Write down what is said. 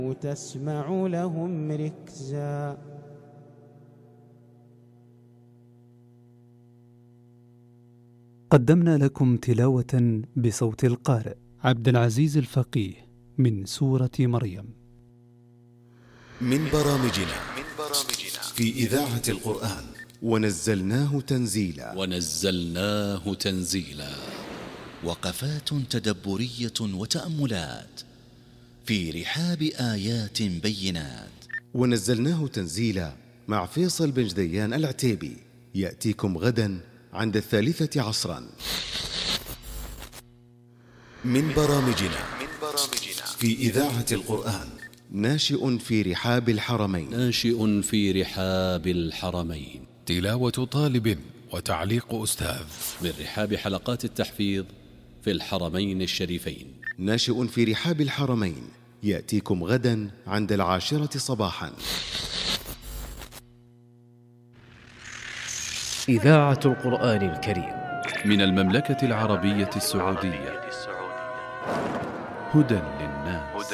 تسمع لهم ركزا. قدمنا لكم تلاوة بصوت القارئ عبد العزيز الفقيه من سورة مريم. من برامجنا في إذاعة القرآن ونزلناه تنزيلا وقفات تدبرية وتأملات في رحاب آيات بينات. ونزلناه تنزيلا مع فيصل بن جديان العتيبي، يأتيكم غدا عند 3 عصرا. من برامجنا في إذاعة القرآن ناشئ في رحاب الحرمين، تلاوة طالب وتعليق أستاذ من رحاب حلقات التحفيظ في الحرمين الشريفين. ناشئ في رحاب الحرمين يأتيكم غدا عند 10 صباحا. إذاعة القرآن الكريم من المملكة العربية السعودية، هدى للناس.